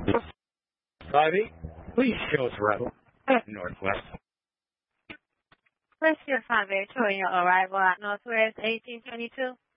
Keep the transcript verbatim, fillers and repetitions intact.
five eight, please show us arrival at Northwest. Westfield five eight, showing your arrival at Northwest eighteen twenty-two.